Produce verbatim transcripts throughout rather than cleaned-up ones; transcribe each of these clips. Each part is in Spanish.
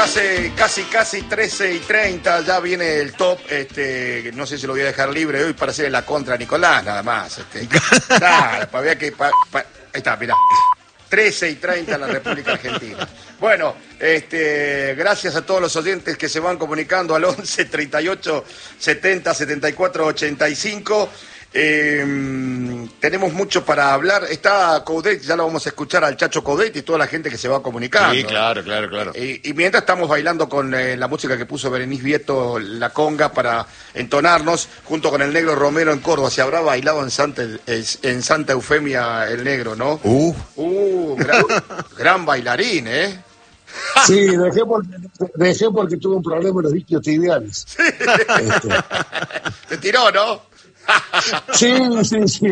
casi, casi, casi trece y treinta, ya viene el top, este, no sé si lo voy a dejar libre hoy para hacer la contra a Nicolás, nada más. Este. Claro, para ver que... Pa, pa, ahí está, mirá. trece y treinta en la República Argentina. Bueno, este, gracias a todos los oyentes que se van comunicando al once, treinta y ocho, setenta, setenta y cuatro, ochenta y cinco. Eh, tenemos mucho para hablar. Está Coudet, ya lo vamos a escuchar al Chacho Coudet y toda la gente que se va comunicando. Sí, claro, claro, claro. Y, y mientras estamos bailando con eh, la música que puso Berenice Vieto, la conga, para entonarnos, junto con el Negro Romero en Córdoba. Se habrá bailado en Santa, en Santa Eufemia el Negro, ¿no? Uh, uh gran, gran bailarín, ¿eh? Sí, dejé porque, dejé porque tuve un problema en los discos tibiales. Sí. Este. Te tiró, ¿no? Sí, sí, sí.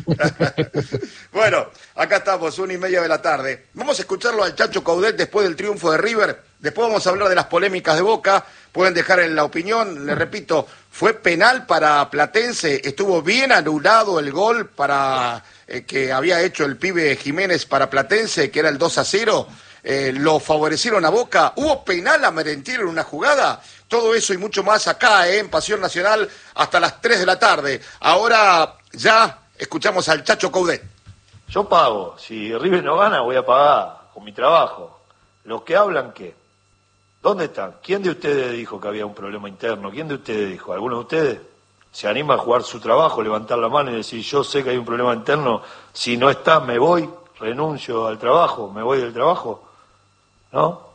Bueno, acá estamos, una y media de la tarde. Vamos a escucharlo al Chacho Coudet después del triunfo de River. Después vamos a hablar de las polémicas de Boca. Pueden dejar en la opinión. Les repito, fue penal para Platense. Estuvo bien anulado el gol para eh, que había hecho el pibe Jiménez para Platense, que era el dos a cero. Eh, lo favorecieron a Boca. ¿Hubo penal a Merentiel en una jugada? Todo eso y mucho más acá, eh, en Pasión Nacional, hasta las tres de la tarde. Ahora ya escuchamos al Chacho Coudet. Yo pago. Si River no gana, voy a pagar con mi trabajo. ¿Los que hablan qué? ¿Dónde están? ¿Quién de ustedes dijo que había un problema interno? ¿Quién de ustedes dijo? ¿Alguno de ustedes se anima a jugar su trabajo, levantar la mano y decir, yo sé que hay un problema interno, si no está, me voy, renuncio al trabajo, me voy del trabajo? ¿No?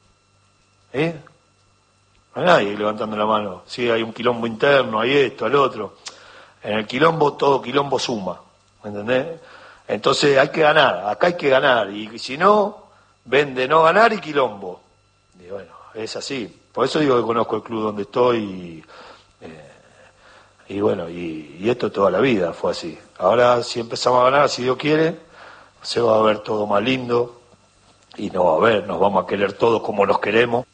¿Eh? No hay nadie levantando la mano. Sí, hay un quilombo interno, hay esto, al otro. En el quilombo, todo quilombo suma. ¿Me entendés? Entonces hay que ganar, acá hay que ganar. Y si no, ven de no ganar y quilombo. Y bueno, es así. Por eso digo que conozco el club donde estoy y, eh, y bueno, y, y esto toda la vida fue así. Ahora si empezamos a ganar, si Dios quiere, se va a ver todo más lindo y no va a ver, nos vamos a querer todos como nos queremos.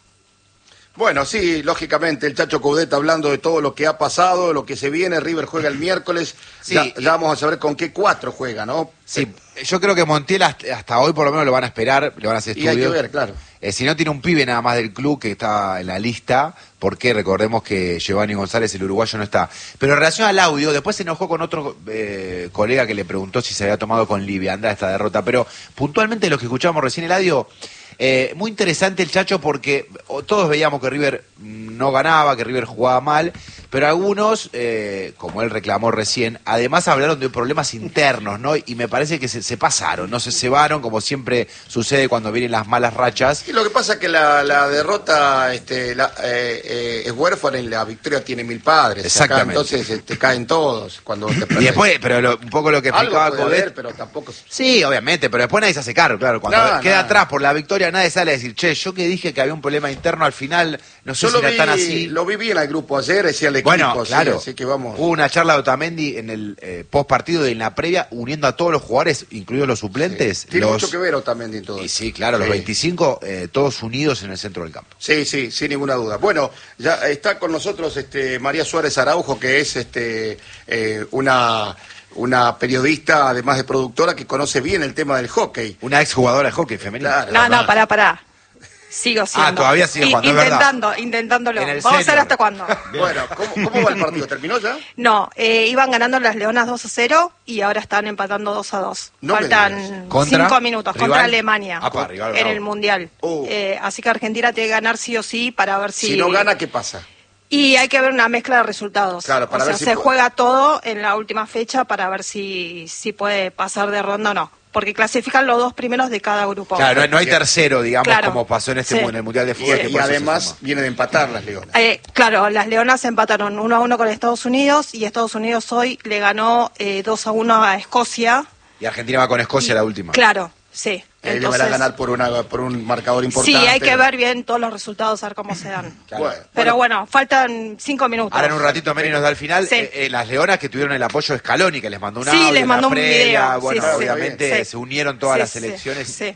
Bueno, sí, lógicamente, el Chacho Coudet hablando de todo lo que ha pasado, lo que se viene. River juega el miércoles, sí, ya, ya vamos a saber con qué cuatro juega, ¿no? Sí, yo creo que Montiel hasta, hasta hoy por lo menos lo van a esperar, le van a hacer estudios. Y hay que ver, claro. Eh, si no tiene un pibe nada más del club que está en la lista, porque recordemos que Giovanni González, el uruguayo, no está. Pero en relación al audio, después se enojó con otro eh, colega que le preguntó si se había tomado con liviandad esta derrota, pero puntualmente lo que escuchamos recién el audio... Eh, muy interesante el Chacho porque todos veíamos que River no ganaba, que River jugaba mal, pero algunos, eh, como él reclamó recién, además hablaron de problemas internos, ¿no? Y me parece que se, se pasaron, no se cebaron, como siempre sucede cuando vienen las malas rachas. Y lo que pasa es que la, la derrota este, la, eh, eh, es huérfana y la victoria tiene mil padres. Exactamente. Acá, entonces te caen todos cuando te perdés. Y después, pero lo, un poco lo que explicaba Coudet, pero tampoco... Sí, obviamente, pero después nadie se hace cargo, claro. Cuando no, queda no. atrás por la victoria, nadie sale a decir, che, yo que dije que había un problema interno al final, no sé yo si lo era vi, tan así. Lo vi bien al grupo ayer, decía el equipo. Bueno, claro. Sí, así que vamos. Hubo una charla de Otamendi en el eh, post partido y en la previa, uniendo a todos los jugadores, incluidos los suplentes. Sí. Tiene los... mucho que ver Otamendi en todo. Y sí, claro, sí. Los veinticinco, eh, todos unidos en el centro del campo. Sí, sí, sin ninguna duda. Bueno, ya está con nosotros este María Suárez Araujo, que es este eh, una... una periodista, además de productora, que conoce bien el tema del hockey. Una exjugadora de hockey femenina. Claro, no, no, pará, pará. Sigo siendo. Ah, todavía sigue jugando, I- es verdad. Intentando, intentándolo. Vamos senior. a ver hasta cuándo. Bueno, ¿cómo, ¿cómo va el partido? ¿Terminó ya? No, eh, iban ganando las Leonas dos a cero y ahora están empatando dos a dos. No Faltan ¿Contra? cinco minutos ¿Rival? contra Alemania Apa, rival, en bravo. el Mundial. Oh. Eh, así que Argentina tiene que ganar sí o sí para ver si... Si no gana, ¿qué pasa? Y hay que ver una mezcla de resultados. Claro, para o sea, ver si se puede. juega todo en la última fecha para ver si, si puede pasar de ronda o no. Porque clasifican los dos primeros de cada grupo. Claro, no, no hay tercero, digamos, Claro. como pasó en este Sí. en el Mundial de Fútbol. Y, que y por eso se además suma. viene de empatar las Leonas. Eh, claro, las Leonas empataron uno a uno con Estados Unidos y Estados Unidos hoy le ganó eh, dos a uno a Escocia. Y Argentina va con Escocia Y- la última. Claro, sí. Eh, le van a ganar por, una, por un marcador importante. Sí, hay que ver bien todos los resultados, a ver cómo se dan. Claro. Bueno, Pero bueno, faltan cinco minutos. Ahora en un ratito Mary nos da el final. Sí. Eh, eh, las Leonas que tuvieron el apoyo de Scaloni, que les mandó un Sí, audio, les una mandó un previa. video. Bueno, Sí, sí. obviamente Sí. se unieron todas Sí, las sí, selecciones. Sí.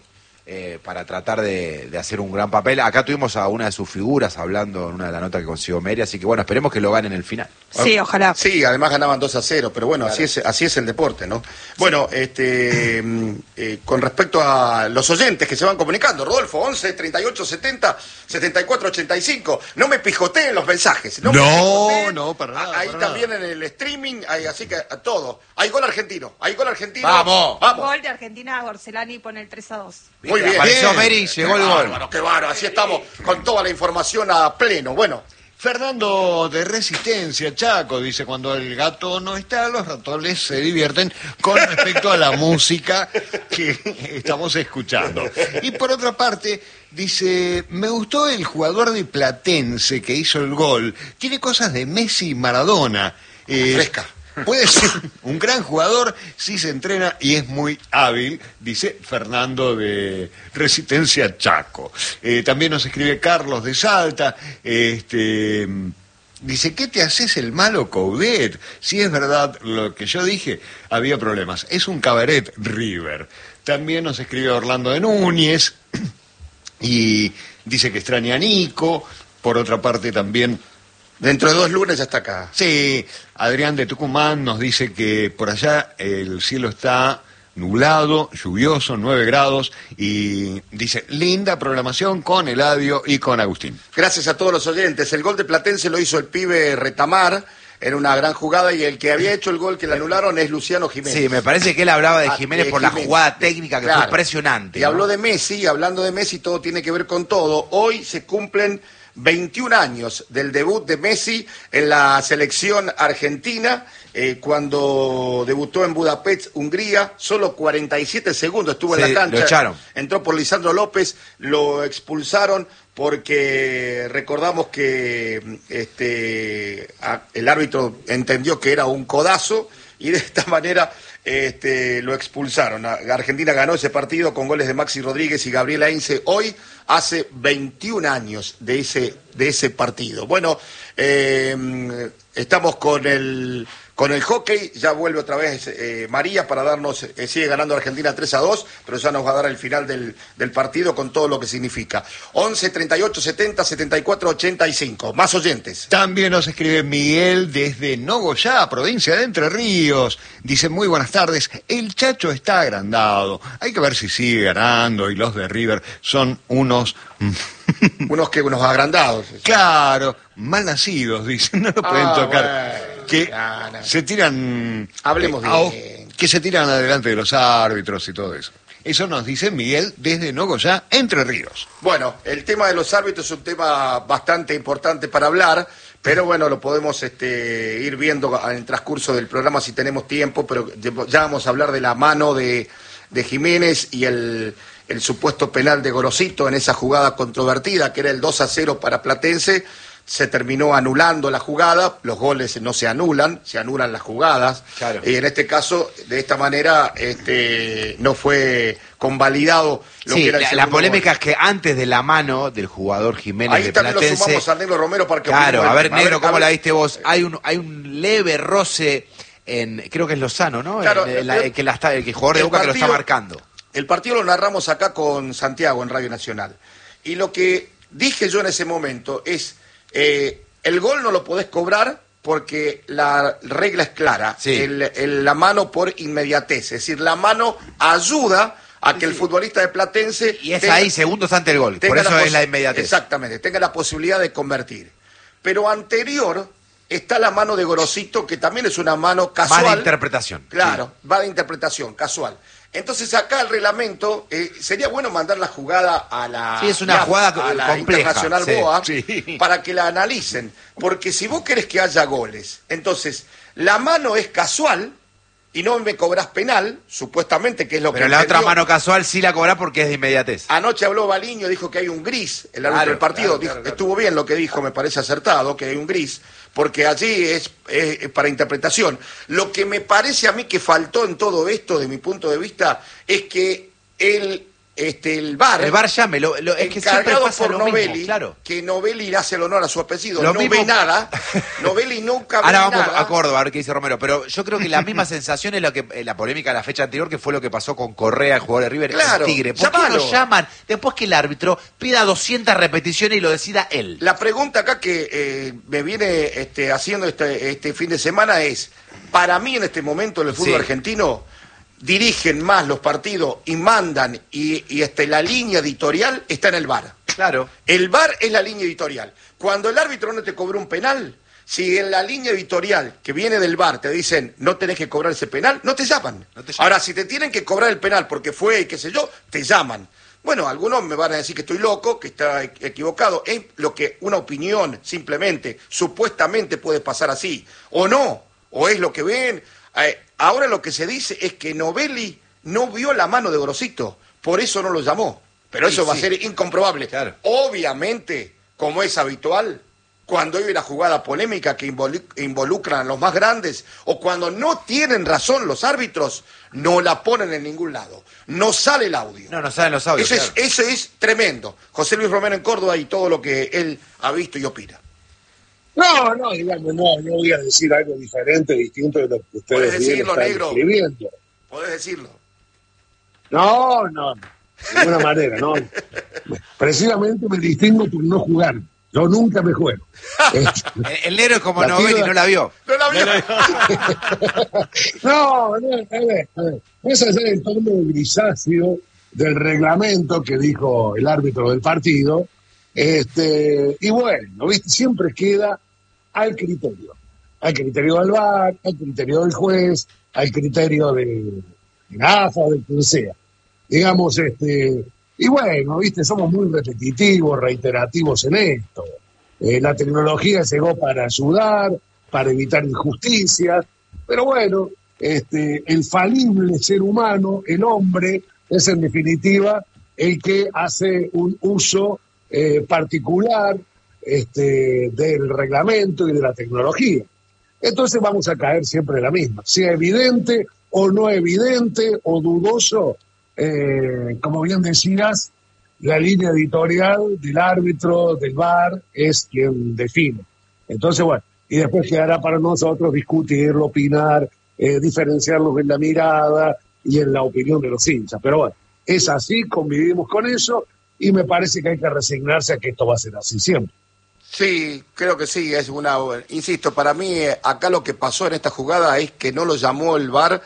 eh, para tratar de, de hacer un gran papel. Acá tuvimos a una de sus figuras hablando en una de las notas que consiguió Meri, así que bueno, esperemos que lo ganen en el final. Sí, ojalá. Sí, además ganaban dos a cero, pero bueno, claro. así es así es el deporte, ¿no? Bueno, este eh, con respecto a los oyentes que se van comunicando, Rodolfo, once, treinta y ocho, setenta, setenta y cuatro, ochenta y cinco, no me pijoteen los mensajes. No, no, no, para nada. Ahí para también nada. en el streaming, hay, así que a todo. Hay gol argentino, hay gol argentino. ¡Vamos! ¡Vamos! Gol de Argentina, Gorcelani pone el tres a dos. Muy bien. Apareció Bien. Meri, llegó Qué el gol. bárbaro, qué bárbaro, así estamos con toda la información a pleno. Bueno, Fernando de Resistencia, Chaco, dice, cuando el gato no está, los ratones se divierten con respecto a la música que estamos escuchando. Y por otra parte, dice, me gustó el jugador de Platense que hizo el gol. Tiene cosas de Messi y Maradona. Eh, fresca. Puede ser un gran jugador si se entrena y es muy hábil, dice Fernando de Resistencia Chaco. Eh, también nos escribe Carlos de Salta, este, dice, ¿qué te haces el malo, Coudet? Si es verdad lo que yo dije, había problemas. Es un cabaret River. También nos escribe Orlando de Núñez y dice que extraña a Nico. Por otra parte también... dentro de dos lunes ya está acá. Sí, Adrián de Tucumán nos dice que por allá el cielo está nublado, lluvioso, nueve grados, y dice, linda programación con Eladio y con Agustín. Gracias a todos los oyentes. El gol de Platense lo hizo el pibe Retamar en una gran jugada y el que había hecho el gol que le anularon es Luciano Jiménez. Sí, me parece que él hablaba de Ah, Jiménez de por Jiménez. la jugada técnica que Claro. fue impresionante. Y ¿no? habló de Messi, y hablando de Messi, todo tiene que ver con todo. Hoy se cumplen veintiún años del debut de Messi en la selección argentina, eh, cuando debutó en Budapest, Hungría, solo cuarenta y siete segundos estuvo Sí, en la cancha. lo echaron. Entró por Lisandro López, lo expulsaron porque recordamos que este a- el árbitro entendió que era un codazo y de esta manera este, lo expulsaron. A- Argentina ganó ese partido con goles de Maxi Rodríguez y Gabriel Heinze. Hoy hace veintiún años de ese, de ese partido. Bueno, eh, estamos con el... Con el hockey ya vuelve otra vez eh, María para darnos, eh, sigue ganando Argentina tres a dos, pero ya nos va a dar el final del, del partido con todo lo que significa. once, treinta y ocho, setenta, setenta y cuatro, ochenta y cinco. Más oyentes. También nos escribe Miguel desde Nogoyá, provincia de Entre Ríos. Dice, muy buenas tardes, el Chacho está agrandado. Hay que ver si sigue ganando y los de River son unos... Unos que unos agrandados. Claro, mal nacidos, dicen, no lo pueden Ah, tocar. bueno, que no, no. se tiran... Hablemos eh, a- bien. Que se tiran adelante de los árbitros y todo eso. Eso nos dice Miguel desde Nogoyá, Entre Ríos. Bueno, el tema de los árbitros es un tema bastante importante para hablar, pero bueno, lo podemos este, ir viendo en el transcurso del programa si tenemos tiempo, pero ya vamos a hablar de la mano de, de Jiménez y el, el supuesto penal de Gorosito en esa jugada controvertida, que era el dos a cero para Platense. Se terminó anulando la jugada, los goles no se anulan, se anulan las jugadas. Claro. Y en este caso, de esta manera, este, no fue convalidado lo Sí, que era el la, la segundo polémica gol. es que antes de la mano del jugador Jiménez Ahí de también lo Platense... sumamos a Negro Romero para que Claro, opine. a ver, Negro, ¿cómo a la ver. viste vos? Hay un, hay un leve roce en, creo que es Lozano, ¿no? Claro, En- en la- el- el, que la está, el que jugador de el Boca que lo está partido- marcando. El partido lo narramos acá con Santiago en Radio Nacional. Y lo que dije yo en ese momento es, eh, el gol no lo podés cobrar porque la regla es clara. Sí. El- el- la mano por inmediatez. Es decir, la mano ayuda a que el futbolista de Platense... Y es tenga- ahí, segundos antes del gol. Por tenga eso la es la posi- inmediatez. Exactamente, tenga la posibilidad de convertir. Pero anterior está la mano de Gorosito, que también es una mano casual. Más de interpretación. Claro, va de interpretación, casual. Entonces acá el reglamento, eh, sería bueno mandar la jugada a la, Sí, es una jugada a la compleja, Internacional sí, Boa sí. para que la analicen. Porque si vos querés que haya goles, entonces la mano es casual y no me cobras penal, supuestamente, que es lo Pero que la otra entendió. mano casual sí la cobra porque es de inmediatez. Anoche habló Baliño, dijo que hay un gris, el árbitro Claro, del partido, claro, dijo- claro, claro. estuvo bien lo que dijo, me parece acertado, que hay un gris, porque allí es, es- es para interpretación. Lo que me parece a mí que faltó en todo esto, de mi punto de vista, es que el este, el V A R... El V A R llame, lo, lo, es que siempre encargado pasa por lo Novelli, mismo, claro. que Novelli le hace el honor a su apellido, Lo no mismo- ve nada, Novelli nunca ve Ahora vamos nada. a Córdoba, a ver qué dice Romero. Pero yo creo que la misma sensación es lo que eh, la polémica de la fecha anterior, que fue lo que pasó con Correa, el jugador de River, Claro, el Tigre. ¿Por qué llamalo. lo llaman después que el árbitro pida doscientas repeticiones y lo decida él? La pregunta acá que eh, me viene este, haciendo este, este fin de semana es, para mí en este momento en el fútbol Sí. argentino, dirigen más los partidos y mandan, y, y este, la línea editorial está en el V A R. Claro. El V A R es la línea editorial. Cuando el árbitro no te cobró un penal, si en la línea editorial que viene del V A R te dicen no tenés que cobrar ese penal, no te llaman. No te llaman. Ahora, si te tienen que cobrar el penal porque fue y qué sé yo, te llaman. Bueno, algunos me van a decir que estoy loco, que está equivocado. Es lo que una opinión, simplemente, supuestamente puede pasar así. O no, o es lo que ven. Eh, ahora lo que se dice es que Novelli no vio la mano de Grosito, por eso no lo llamó. Pero eso Sí, va a sí. ser incomprobable. Claro. Obviamente, como es habitual, cuando hay una jugada polémica que involu- involucran a los más grandes, o cuando no tienen razón los árbitros, no la ponen en ningún lado. No sale el audio. No, no saben los audios. Eso es, claro. eso es tremendo. José Luis Romero en Córdoba y todo lo que él ha visto y opina. No, no, digamos, no, no voy a decir algo diferente, distinto de lo que ustedes Puedes bien decirlo, están negro. escribiendo. Podés decirlo. No, no, de ninguna manera, no. Precisamente me distingo por no jugar. Yo nunca me juego. Este, El, el negro es como La Novelli, tira- no la vio. No la vio. no, no, a ver, a ver. Más allá del tono grisáceo del reglamento que dijo el árbitro del partido, este, y bueno, ¿viste? Siempre queda al criterio. Al criterio del V A R, al criterio del juez, al criterio de, de la A F A, de quien sea. Digamos, este, y bueno, viste, somos muy repetitivos, reiterativos en esto. Eh, la tecnología llegó para ayudar, para evitar injusticias, pero bueno, este, el falible ser humano, el hombre, es en definitiva el que hace un uso eh, particular este, del reglamento y de la tecnología. Entonces vamos a caer siempre en la misma, sea evidente o no evidente o dudoso, eh, como bien decías, la línea editorial del árbitro, del V A R, es quien define. Entonces, bueno, y después quedará para nosotros discutirlo, opinar, eh, diferenciarlos en la mirada y en la opinión de los hinchas. Pero bueno, es así, convivimos con eso y me parece que hay que resignarse a que esto va a ser así siempre. Sí, creo que sí, es una... Insisto, para mí eh, acá lo que pasó en esta jugada es que no lo llamó el V A R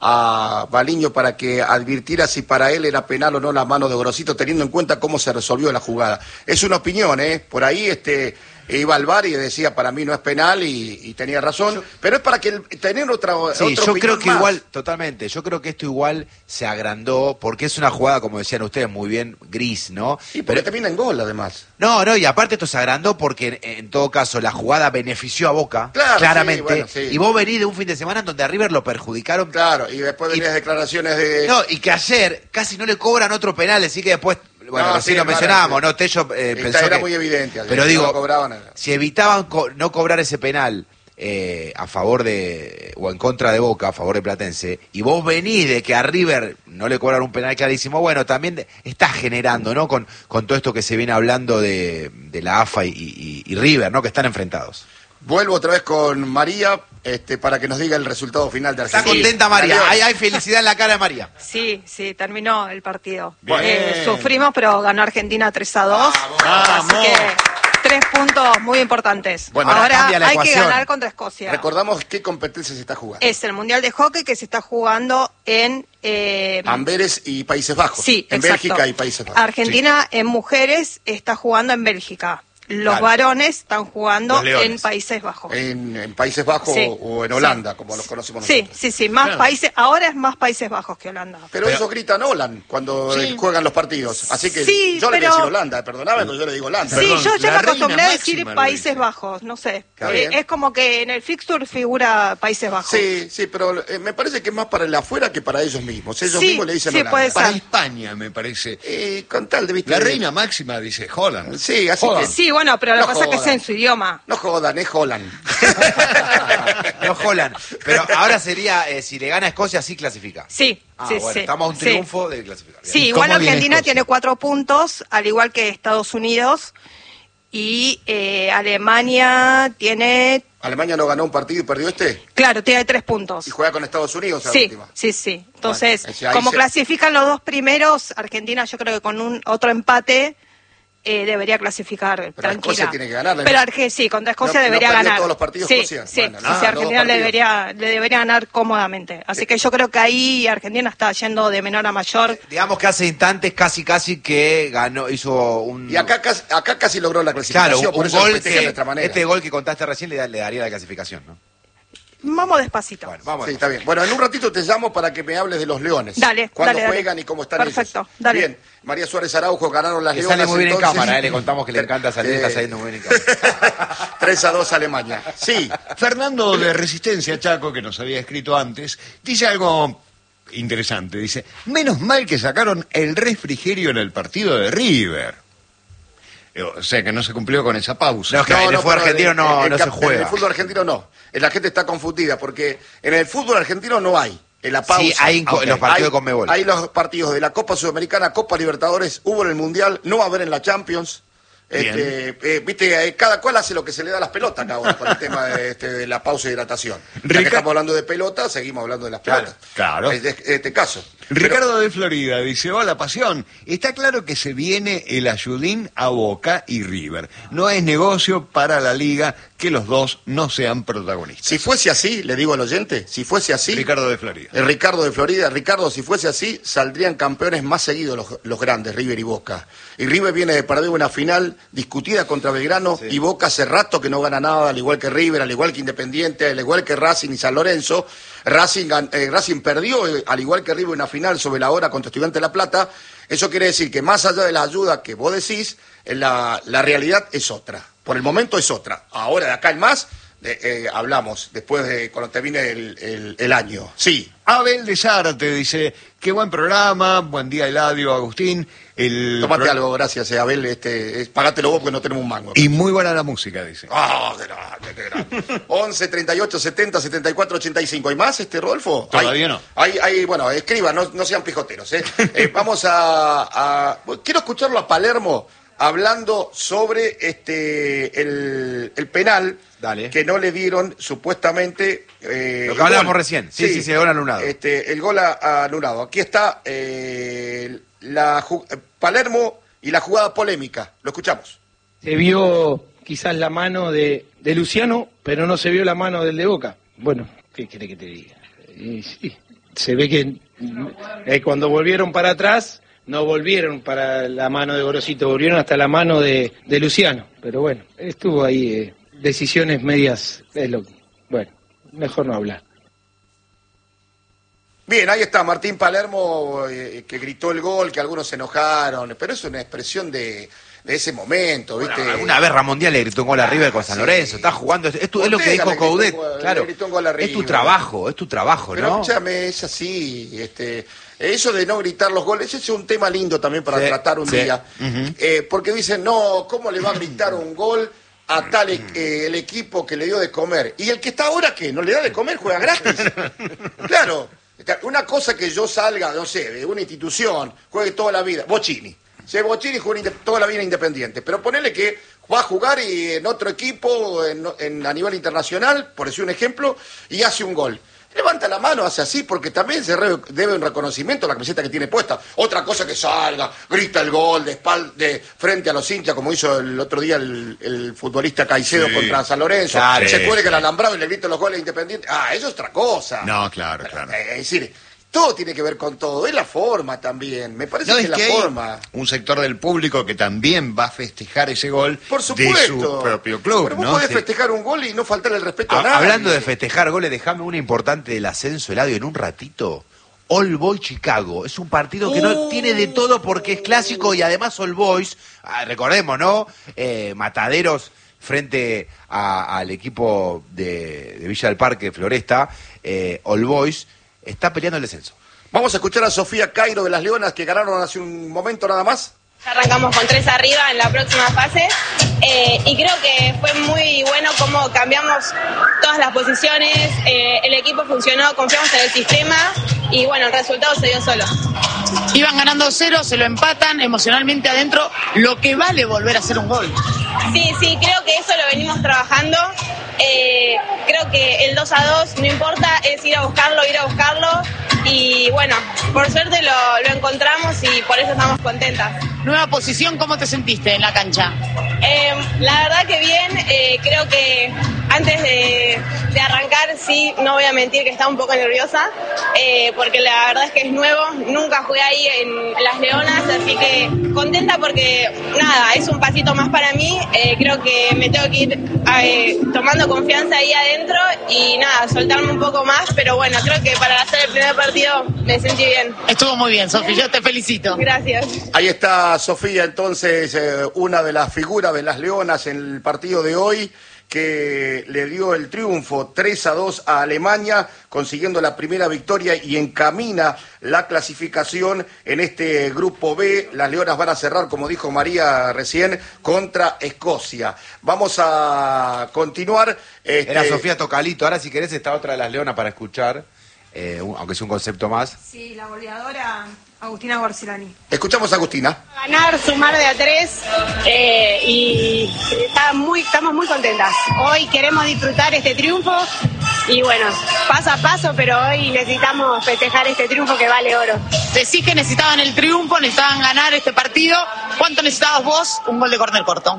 a Baliño para que advirtiera si para él era penal o no la mano de Grosito, teniendo en cuenta cómo se resolvió la jugada. Es una opinión, ¿eh? Por ahí este iba al V A R y decía, para mí no es penal y, y tenía razón, yo, pero es para que el, tener otra, sí, otra yo creo que más. igual, totalmente, yo creo que esto igual se agrandó, porque es una jugada, como decían ustedes, muy bien gris, ¿no? Y porque termina en gol, además. No, no, y aparte esto se agrandó porque en, en todo caso la jugada benefició a Boca, claro, claramente, sí, bueno, sí. Y vos venís de un fin de semana en donde a River lo perjudicaron. Claro, y después venías declaraciones de... No, y que ayer casi no le cobran otro penal, así que después... Bueno, no, recién sí, lo mencionábamos, claro, ¿no? Tello eh, Esta pensó era que... muy evidente. Pero digo, no cobraban, si evitaban co no cobrar ese penal eh, a favor de... o en contra de Boca, a favor de Platense, y vos venís de que a River no le cobraron un penal clarísimo, bueno, también de, estás generando, ¿no? Con, con todo esto que se viene hablando de, de la A F A y, y, y River, ¿no? Que están enfrentados. Vuelvo otra vez con María este, para que nos diga el resultado final de Argentina. Está contenta María, Sí. hay, hay felicidad en la cara de María. Sí, sí, terminó el partido. Bien. Eh, sufrimos, pero ganó Argentina tres a dos. Vamos. Así que tres puntos muy importantes. Bueno, ahora cambia la hay que ecuación. ganar contra Escocia. Recordamos qué competencia se está jugando. Es el Mundial de Hockey que se está jugando en... Eh, Amberes y Países Bajos. sí, en exacto. Bélgica y Países Bajos. Argentina en mujeres está jugando en Bélgica. Los Claro. varones están jugando Los Leones. en Países Bajos. En, en Países Bajos Sí, o en sí. Holanda, como los conocemos Sí, nosotros. sí, sí, más Claro. países, ahora es más Países Bajos que Holanda. Pero, Pero- ellos gritan Holland cuando Sí. eh, juegan los partidos. Así que Sí, yo le voy a pero- decir Holanda, perdóname, pero yo le digo Holanda. Sí, Perdón, yo ya la me acostumbré reina a decir máxima lo Países dice. Bajos, no sé. Está Eh, bien. es como que en el fixture figura Países Bajos. Sí, sí, pero eh, me parece que es más para el afuera que para ellos mismos. Ellos Sí, mismos le dicen sí, Holanda. puede ser. Para España, me parece. Eh, con tal de, ¿viste? La reina máxima dice Holland. Sí, así Holland. que... Sí, bueno, pero lo No que pasa es que es jodan. en su idioma. No jodan, es Holland. No Holland. Pero ahora sería, eh, si le gana a Escocia, sí clasifica. Sí, Ah, sí, bueno, sí. estamos a un sí. triunfo de clasificar. Bien. Sí, igual ¿Cómo viene Argentina Escocia? tiene cuatro puntos, al igual que Estados Unidos. Y eh, Alemania tiene, Alemania no ganó un partido y perdió este. claro, tiene tres puntos. Y juega con Estados Unidos la Sí, última. sí, sí. Entonces, Bueno, es- ahí como se- clasifican los dos primeros, Argentina yo creo que con un otro empate eh, debería clasificar tranquila. Escocia tiene que ganarle. Pero Arge- sí, contra Escocia ¿No- no debería perdió ganar. todos los partidos sí, Escocia? sí, Bueno, sí, nada, sí, los Argentina dos le partidos. debería, le debería ganar cómodamente. Así que yo creo que ahí Argentina está yendo de menor a mayor. Digamos que hace instantes casi casi que ganó, hizo un... Y acá, casi- acá casi logró la clasificación, Claro, un, por un eso lo gol festeja de que, nuestra manera. este gol que contaste recién le, da- le daría la clasificación, ¿no? Vamos despacito. Bueno, vamos. Sí, está bien. Bueno, en un ratito te llamo para que me hables de los Leones. Dale, ¿Cuándo dale, dale. juegan y cómo están Perfecto, ellos? dale. Bien, María Suárez Araujo ganaron las Le Leonas. sale muy bien en entonces. cámara, ¿eh? Le contamos que le encanta salir, está saliendo muy bien en cámara. tres a dos Alemania. Sí, Fernando de Resistencia Chaco, que nos había escrito antes, dice algo interesante. Dice, menos mal que sacaron el refrigerio en el partido de River. O sea, que no se cumplió con esa pausa. No, es que en el fútbol pero argentino en- no- en- no en- se juega. En el fútbol argentino no. La gente está confundida porque en el fútbol argentino no hay. En la pausa. Sí, hay en co- Ok. en los partidos Hay- de Conmebol. Hay los partidos de la Copa Sudamericana, Copa Libertadores, hubo en el Mundial, no va a haber en la Champions. Este, eh, viste, eh, cada cual hace lo que se le da a las pelotas acá ahora con el tema de, este, de la pausa y hidratación. Ya que Rica- estamos hablando de pelota, seguimos hablando de las pelotas. Claro. Es de- este caso. Ricardo de Florida dice, hola Pasión, está claro que se viene el ayudín a Boca y River. No es negocio para la liga que los dos no sean protagonistas. Si fuese así, le digo al oyente, si fuese así, Ricardo de Florida. el Ricardo de Florida, Ricardo, si fuese así, saldrían campeones más seguidos los, los grandes, River y Boca. Y River viene de perder una final discutida contra Belgrano y Boca hace rato que no gana nada, al igual que River, al igual que Independiente, al igual que Racing y San Lorenzo. Racing, gan- eh, Racing perdió, eh, al igual que River, una final sobre la hora contra Estudiantes de La Plata. Eso quiere decir que más allá de la ayuda que vos decís, eh, la, la realidad es otra. Por el momento es otra. Ahora, de acá en más, eh, eh, hablamos, después de cuando termine el, el, el año. Sí. Abel de Zárate dice, qué buen programa, buen día Eladio, Agustín. El Tomate pro- algo, gracias, eh, Abel. Este, es- pagátelo vos porque no tenemos un mango. Y muy buena la música, dice. ¡Ah, qué grande, qué grande! once, treinta y ocho, setenta, setenta y cuatro, ochenta y cinco. ¿Hay más, este, Rodolfo? Todavía Hay- no. Hay, hay, bueno, escriban, no, no sean pijoteros. ¿eh? Eh, vamos a, a- Quiero escucharlo a Palermo hablando sobre este el, el penal Dale. que no le dieron supuestamente... eh, Lo que el hablábamos gol. recién. Sí, sí, sí, el gol anulado. Este, el gol a- anulado. Aquí está eh, la ju- Palermo y la jugada polémica. Lo escuchamos. Se vio quizás la mano de, de Luciano, pero no se vio la mano del de Boca. Bueno, ¿qué quiere que te diga? Y sí, se ve que eh, cuando volvieron para atrás, no volvieron para la mano de Gorosito, volvieron hasta la mano de, de Luciano. Pero bueno, estuvo ahí eh, decisiones medias, es lo, bueno, mejor no hablar. Bien, ahí está Martín Palermo, eh, que gritó el gol, que algunos se enojaron, pero es una expresión de, de ese momento, ¿viste? Bueno, una vez Ramón Díaz le gritó un gol a River con San sí. Lorenzo, está jugando, es, tu- es lo que Ortega dijo le gritó un Coudet, gol- claro, le gritó un gol a es tu River. trabajo, es tu trabajo, Pero ¿no? escúchame, es así, este, eso de no gritar los goles, ese es un tema lindo también para Sí, tratar un sí. día, Eh, porque dicen, no, ¿cómo le va a gritar un gol a tal e- eh, el equipo que le dio de comer? Y el que está ahora, ¿qué? ¿No le da de comer? ¿Juega gratis? Claro, una cosa que yo salga, no sé, de una institución, juegue toda la vida, Bocini. Si Bocini juega inde- toda la vida independiente, pero ponele que va a jugar y en otro equipo, en, en- a nivel internacional, por decir un ejemplo, y hace un gol. Levanta la mano, hace así, porque también se re- debe un reconocimiento a la camiseta que tiene puesta. Otra cosa que salga, grita el gol de espalda, de frente a los hinchas, como hizo el otro día el, el futbolista Caicedo Sí. contra San Lorenzo. Claro, se sí, cuelga sí. el alambrado y le grita los goles independientes. Ah, eso es otra cosa. No, claro, claro. Eh, Es decir, todo tiene que ver con todo. Es la forma también. Me parece No, que es es la que hay forma. un sector del público que también va a festejar ese gol Por supuesto. de su propio club, Pero vos ¿no? podés Sí. festejar un gol y no faltarle el respeto a, A- nadie. hablando de festejar goles, déjame una importante del ascenso, Eladio, en un ratito. All Boys Chicago. Es un partido que no Uh. tiene de todo porque es clásico y además All Boys, ah, recordemos, ¿no? Eh, Mataderos frente a- al equipo de, de Villa del Parque, Floresta, eh, All Boys, está peleando el descenso. Vamos a escuchar a Sofía Cairo de las Leonas que ganaron hace un momento nada más. Arrancamos con tres arriba en la próxima fase eh, y creo que fue muy bueno cómo cambiamos todas las posiciones, eh, el equipo funcionó, confiamos en el sistema y bueno, el resultado se dio solo. Iban ganando cero, se lo empatan emocionalmente adentro, lo que vale volver a hacer un gol. Sí, sí, creo que eso lo venimos trabajando. Eh, creo que el dos a dos no importa, es ir a buscarlo, ir a buscarlo y bueno, por suerte lo, lo encontramos y por eso estamos contentas. Nueva posición, ¿cómo te sentiste en la cancha? Eh, la verdad que bien, eh, creo que antes de, de arrancar sí, no voy a mentir que estaba un poco nerviosa, eh, porque la verdad es que es nuevo, nunca jugué ahí en Las Leonas, así que contenta porque nada, es un pasito más para mí, eh, creo que me tengo que ir eh, tomando confianza ahí adentro y nada, soltarme un poco más, pero bueno, creo que para hacer el primer partido me sentí bien. Estuvo muy bien, Sofía, yo te felicito. Gracias. Ahí está Sofía, entonces, eh, una de las figuras de Las Leonas en el partido de hoy, que le dio el triunfo tres a dos a Alemania, consiguiendo la primera victoria y encamina la clasificación en este grupo B. Las Leonas van a cerrar, como dijo María recién, contra Escocia. Vamos a continuar. Este... Era Sofía Tocalito. Ahora, si querés, está otra de Las Leonas para escuchar, eh, aunque es un concepto más. Sí, la goleadora Agustina Gorcelani. Escuchamos a Agustina. Ganar, sumar de a tres eh, y está muy, estamos muy contentas. Hoy queremos disfrutar este triunfo y bueno, paso a paso, pero hoy necesitamos festejar este triunfo que vale oro. Decís que necesitaban el triunfo, necesitaban ganar este partido. ¿Cuánto necesitabas vos? Un gol de córner corto.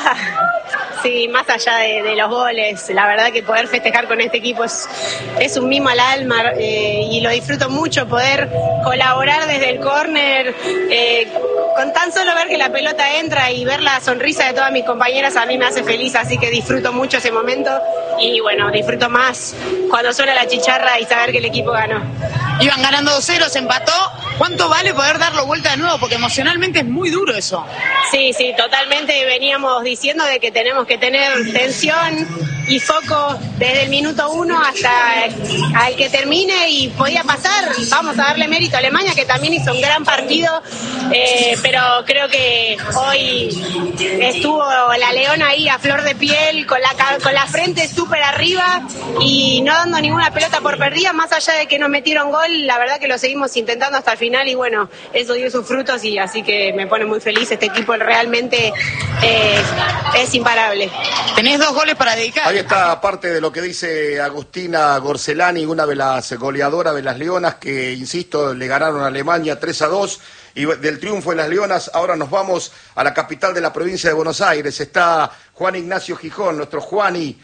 Sí, más allá de, de los goles, la verdad que poder festejar con este equipo es, es un mimo al alma eh, y lo disfruto mucho, poder colaborar desde el córner, eh, con tan solo ver que la pelota entra y ver la sonrisa de todas mis compañeras a mí me hace feliz, así que disfruto mucho ese momento y bueno, disfruto más cuando suena la chicharra y saber que el equipo ganó. Iban ganando dos cero, se empató. ¿Cuánto vale poder darlo vuelta de nuevo? Porque emocionalmente es muy duro eso. Sí, sí, totalmente veníamos diciendo de que tenemos que tener tensión y foco desde el minuto uno hasta al que termine y podía pasar. Vamos a darle mérito a Alemania, que también hizo un gran partido, eh, pero creo que hoy estuvo la Leona ahí a flor de piel, con la, con la frente súper arriba y no dando ninguna pelota por perdida, más allá de que nos metieron gol, la verdad que lo seguimos intentando hasta el final y bueno, eso dio sus frutos y así que me pone muy feliz. Este equipo realmente eh, es imparable. Tenés dos goles para dedicar. Ahí está parte de lo que dice Agustina Gorcelani, una de las goleadoras de Las Leonas que, insisto, le ganaron a Alemania tres a dos. Y del triunfo de Las Leonas, ahora nos vamos a la capital de la provincia de Buenos Aires. Está Juan Ignacio Gijón, nuestro Juani,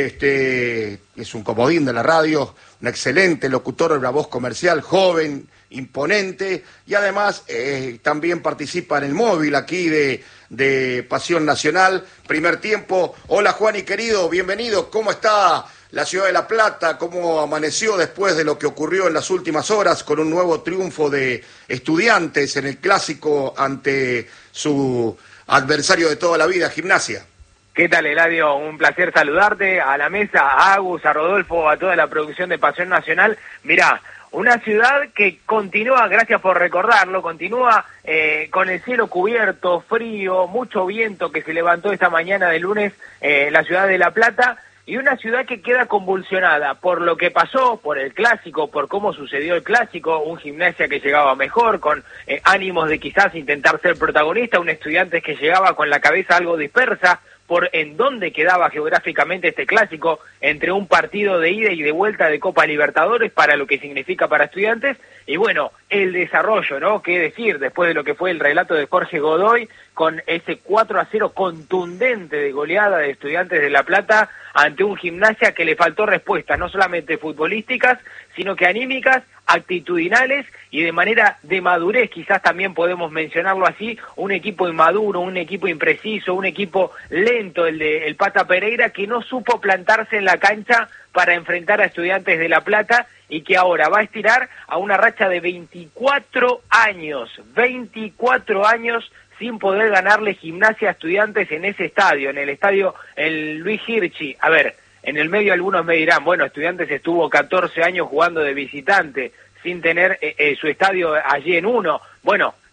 este, es un comodín de la radio, un excelente locutor de la voz comercial, joven, imponente, y además eh, también participa en el móvil aquí de, de Pasión Nacional. Primer tiempo. Hola Juani, querido, bienvenido. ¿Cómo está la ciudad de La Plata? ¿Cómo amaneció después de lo que ocurrió en las últimas horas con un nuevo triunfo de Estudiantes en el clásico ante su adversario de toda la vida, Gimnasia? ¿Qué tal, Eladio? Un placer saludarte, a la mesa, a Agus, a Rodolfo, a toda la producción de Pasión Nacional. Mirá, una ciudad que continúa, gracias por recordarlo, continúa eh, con el cielo cubierto, frío, mucho viento que se levantó esta mañana de lunes en eh, la ciudad de La Plata, y una ciudad que queda convulsionada por lo que pasó, por el clásico, por cómo sucedió el clásico, un Gimnasia que llegaba mejor, con eh, ánimos de quizás intentar ser protagonista, un Estudiantes que llegaba con la cabeza algo dispersa, por en dónde quedaba geográficamente este clásico entre un partido de ida y de vuelta de Copa Libertadores para lo que significa para Estudiantes, y bueno, el desarrollo, ¿no? Qué decir, después de lo que fue el relato de Jorge Godoy, con ese cuatro a cero contundente de goleada de Estudiantes de La Plata ante un Gimnasia que le faltó respuestas, no solamente futbolísticas, sino que anímicas, actitudinales y de manera de madurez, quizás también podemos mencionarlo así, un equipo inmaduro, un equipo impreciso, un equipo lento, el de el Pata Pereira, que no supo plantarse en la cancha para enfrentar a Estudiantes de La Plata y que ahora va a estirar a una racha de veinticuatro años, veinticuatro años sin poder ganarle Gimnasia a Estudiantes en ese estadio, en el estadio el Luis Hirschi. A ver, en el medio algunos me dirán, bueno, Estudiantes estuvo catorce años jugando de visitante, sin tener eh, eh, su estadio allí en uno. Bueno,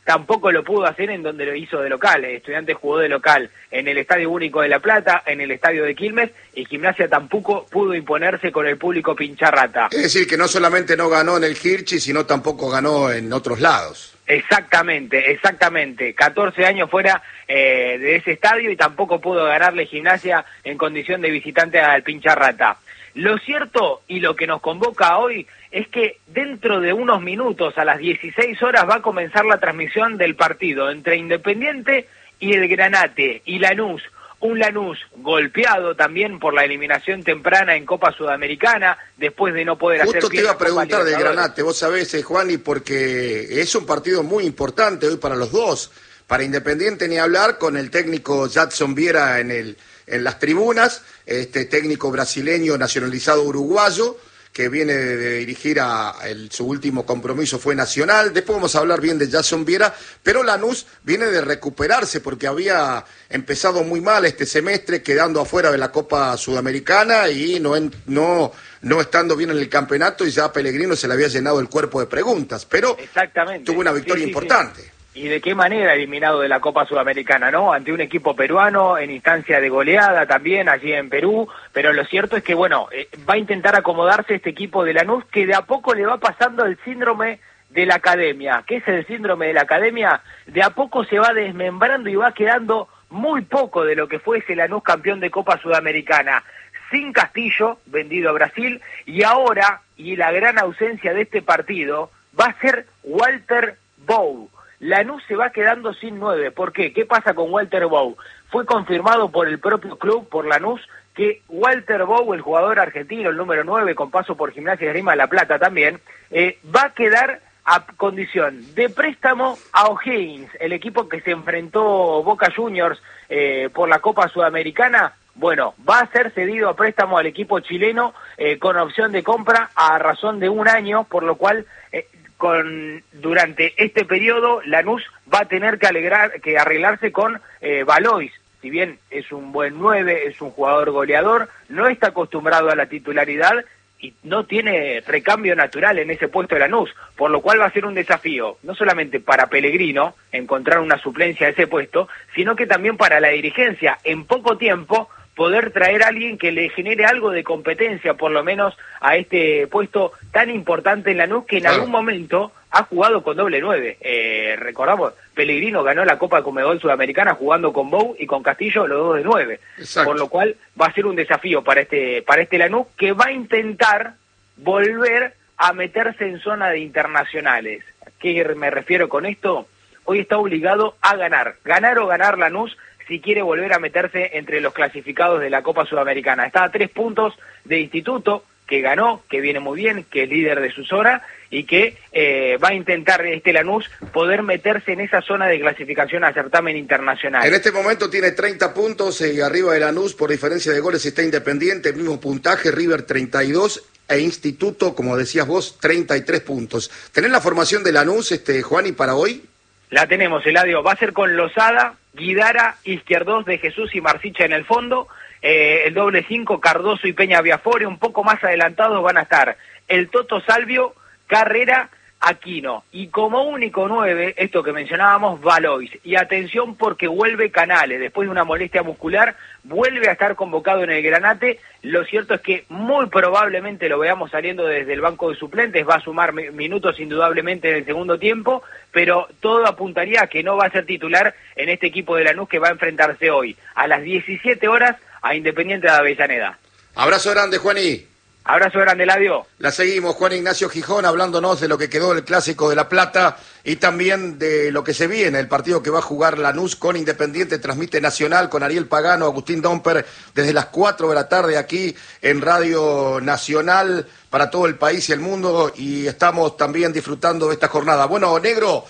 tampoco lo pudo hacer en donde lo hizo de local. Estudiantes jugó de local en el Estadio Único de La Plata, en el Estadio de Quilmes, y Gimnasia tampoco pudo imponerse con el público pincharrata. Es decir, que no solamente no ganó en el Hirschi, sino tampoco ganó en otros lados. Exactamente, exactamente. catorce años fuera eh, de ese estadio y tampoco pudo ganarle Gimnasia en condición de visitante al Pincharrata. Lo cierto y lo que nos convoca hoy es que dentro de unos minutos, a las dieciséis horas, va a comenzar la transmisión del partido entre Independiente y el Granate y Lanús. Un Lanús golpeado también por la eliminación temprana en Copa Sudamericana, después de no poder Justo hacer... Justo te iba a preguntar del Granate, vos sabés, eh, Juani, porque es un partido muy importante hoy para los dos. Para Independiente ni hablar, con el técnico Jadson Viera en, el, en las tribunas, este técnico brasileño nacionalizado uruguayo, que viene de, de dirigir a el, su último compromiso fue Nacional. Después vamos a hablar bien de Jadson Viera, pero Lanús viene de recuperarse porque había empezado muy mal este semestre, quedando afuera de la Copa Sudamericana y no, en, no, no estando bien en el campeonato, y ya a Pellegrino se le había llenado el cuerpo de preguntas, pero Exactamente. tuvo una victoria sí, sí, importante. Sí. Y de qué manera eliminado de la Copa Sudamericana, ¿no? Ante un equipo peruano en instancia de goleada también allí en Perú, pero lo cierto es que, bueno, eh, va a intentar acomodarse este equipo de Lanús, que de a poco le va pasando el síndrome de la academia. ¿Qué es el síndrome de la academia? De a poco se va desmembrando y va quedando muy poco de lo que fue ese Lanús campeón de Copa Sudamericana. Sin Castillo, vendido a Brasil, y ahora, y la gran ausencia de este partido, va a ser Walter Bow. Lanús se va quedando sin nueve. ¿Por qué? ¿Qué pasa con Walter Bow? Fue confirmado por el propio club, por Lanús, que Walter Bow, el jugador argentino, el número nueve, con paso por Gimnasia y Esgrima de La Plata también, eh, va a quedar a condición de préstamo a O'Higgins, el equipo que se enfrentó Boca Juniors eh, por la Copa Sudamericana. Bueno, va a ser cedido a préstamo al equipo chileno eh, con opción de compra a razón de un año, por lo cual... Eh, Con, durante este periodo Lanús va a tener que, alegrar, que arreglarse con eh, Valois. Si bien es un buen nueve, es un jugador goleador, no está acostumbrado a la titularidad y no tiene recambio natural en ese puesto de Lanús, por lo cual va a ser un desafío, no solamente para Pellegrino encontrar una suplencia a ese puesto, sino que también para la dirigencia, en poco tiempo, poder traer a alguien que le genere algo de competencia, por lo menos a este puesto tan importante en Lanús, que en claro. algún momento ha jugado con doble nueve. Eh, recordamos, Pellegrino ganó la Copa Conmebol Sudamericana jugando con Bow y con Castillo, los dos de nueve. Exacto. Por lo cual va a ser un desafío para este, para este Lanús, que va a intentar volver a meterse en zona de internacionales. ¿A qué me refiero con esto? Hoy está obligado a ganar. Ganar o ganar Lanús, si quiere volver a meterse entre los clasificados de la Copa Sudamericana. Está a tres puntos de Instituto, que ganó, que viene muy bien, que es líder de su zona, y que eh, va a intentar este Lanús poder meterse en esa zona de clasificación a certamen internacional. En este momento tiene treinta puntos y arriba de Lanús, por diferencia de goles, está Independiente, el mismo puntaje, River treinta y dos, e Instituto, como decías vos, treinta y tres puntos. ¿Tenés la formación de Lanús, este, Juani, para hoy? La tenemos, Eladio. Va a ser con Lozada, Guidara, Izquierdos de Jesús y Marsicha en el fondo. Eh, el doble cinco, Cardoso y Peña Viafore. Un poco más adelantados van a estar el Toto Salvio, Carrera, Aquino. Y como único nueve, esto que mencionábamos, Valois. Y atención porque vuelve Canales. Después de una molestia muscular, vuelve a estar convocado en el Granate. Lo cierto es que muy probablemente lo veamos saliendo desde el banco de suplentes. Va a sumar minutos indudablemente en el segundo tiempo, pero todo apuntaría a que no va a ser titular en este equipo de Lanús que va a enfrentarse hoy a las diecisiete horas a Independiente de Avellaneda. Abrazo grande, Juaní. Abrazo grande, Eladio. La seguimos, Juan Ignacio Gijón, hablándonos de lo que quedó del Clásico de La Plata y también de lo que se viene, el partido que va a jugar Lanús con Independiente. Transmite Nacional con Ariel Pagano, Agustín Domper, desde las cuatro de la tarde aquí en Radio Nacional para todo el país y el mundo, y estamos también disfrutando de esta jornada. Bueno, Negro,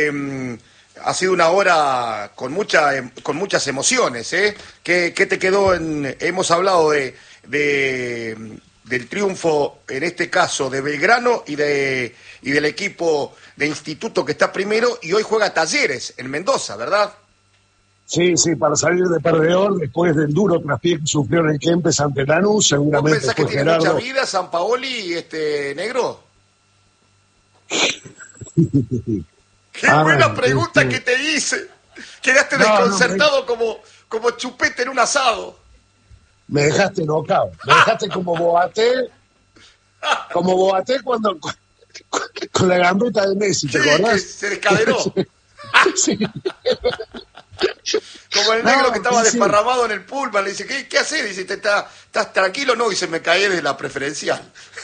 eh, ha sido una hora con mucha, con muchas emociones, ¿eh? ¿Qué, qué te quedó en...? Hemos hablado de... de del triunfo, en este caso, de Belgrano y de y del equipo de Instituto que está primero, y hoy juega Talleres en Mendoza, ¿verdad? Sí, sí, para salir de perdedor después del duro traspié que sufrió en el Kempes ante Lanús, seguramente. ¿Vos pensás que tiene Gerardo... mucha vida Sampaoli, este Negro? Qué Ah, buena pregunta este- que te hice. Quedaste No, no, desconcertado como, como chupete en un asado. Me dejaste enojado. Me dejaste como Boaté, como Boaté cuando con, con la gambeta de Messi, ¿te Sí, acordás? que se descadenó. Sí. Como el negro No, que estaba sí, sí. desparramado en el pullman, le dice, ¿qué, qué haces? Dice, ¿Te está, ¿estás tranquilo? No, y se me cae de la preferencial.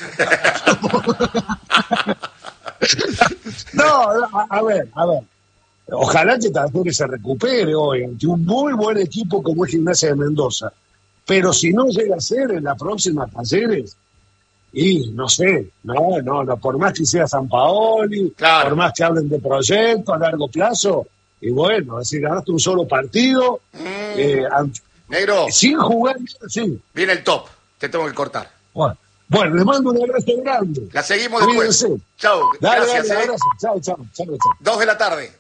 No, a, a ver, a ver. Ojalá que Talleres se recupere hoy ante un muy buen equipo como es Gimnasia de Mendoza. Pero si no llega a ser en la próxima Talleres, y no sé, no, no, no, por más que sea San Paoli, Claro. por más que hablen de proyecto a largo plazo, y bueno, es decir, ganaste un solo partido, eh, ante- Negro, sin jugar, sí. viene el top. Te tengo que cortar. Bueno, bueno, les mando un abrazo grande. La seguimos después. Cuídense. Chau, Dale, gracias. dale, eh. abrazo. Chao, chao, chao, chao. Dos de la tarde.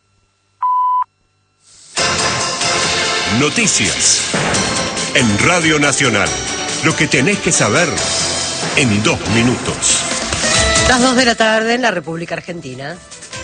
Noticias. En Radio Nacional. Lo que tenés que saber en dos minutos. Las dos de la tarde en la República Argentina.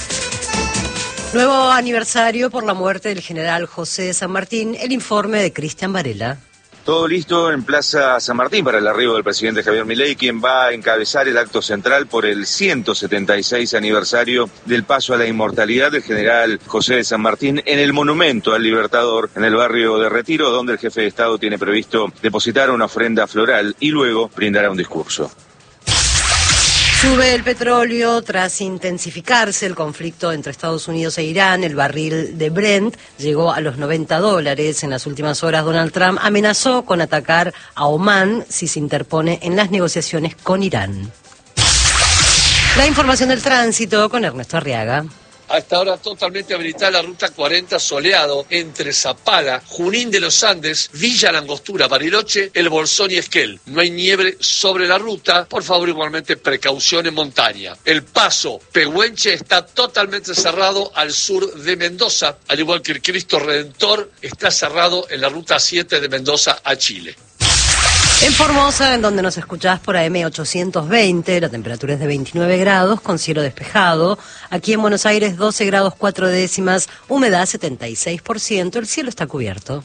Nuevo aniversario por la muerte del general José de San Martín. El informe de Cristian Varela. Todo listo en Plaza San Martín para el arribo del presidente Javier Milei, quien va a encabezar el acto central por el ciento setenta y seis aniversario del paso a la inmortalidad del general José de San Martín en el Monumento al Libertador en el barrio de Retiro, donde el jefe de Estado tiene previsto depositar una ofrenda floral y luego brindará un discurso. Sube el petróleo tras intensificarse el conflicto entre Estados Unidos e Irán. El barril de Brent llegó a los noventa dólares. En las últimas horas, Donald Trump amenazó con atacar a Omán si se interpone en las negociaciones con Irán. La información del tránsito con Ernesto Arriaga. A esta hora totalmente habilitada la ruta cuarenta Soleado entre Zapala, Junín de los Andes, Villa Langostura, Bariloche, El Bolsón y Esquel. No hay nieve sobre la ruta, por favor igualmente precaución en montaña. El paso Pehuenche está totalmente cerrado al sur de Mendoza, al igual que el Cristo Redentor está cerrado en la ruta siete de Mendoza a Chile. En Formosa, en donde nos escuchás por A M ochocientos veinte, la temperatura es de veintinueve grados, con cielo despejado. Aquí en Buenos Aires, doce grados cuatro décimas, humedad setenta y seis por ciento, el cielo está cubierto.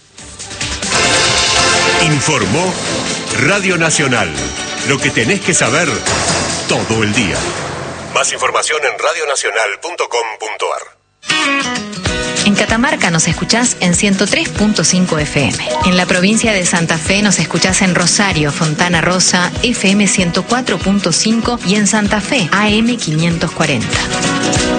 Informó Radio Nacional. Lo que tenés que saber todo el día. Más información en radio nacional punto com punto a r. En Catamarca nos escuchás en ciento tres punto cinco F M. En la provincia de Santa Fe nos escuchás en Rosario, Fontana Rosa, F M ciento cuatro punto cinco y en Santa Fe, A M quinientos cuarenta.